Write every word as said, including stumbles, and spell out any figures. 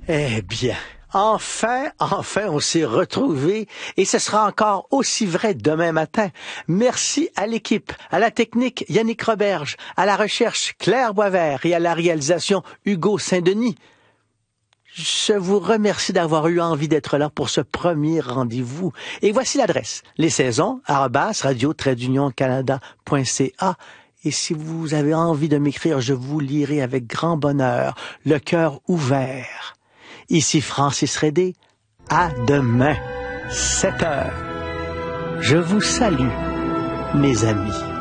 Eh bien, enfin, enfin, on s'est retrouvés et ce sera encore aussi vrai demain matin. Merci à l'équipe, à la technique Yannick Roberge, à la recherche Claire Boisvert et à la réalisation Hugo Saint-Denis. Je vous remercie d'avoir eu envie d'être là pour ce premier rendez-vous. Et voici l'adresse, les saisons, arobase radio trait d'union canada point c a. Et si vous avez envie de m'écrire, je vous lirai avec grand bonheur, le cœur ouvert. Ici Francis Rédé, à demain, sept heures. Je vous salue, mes amis.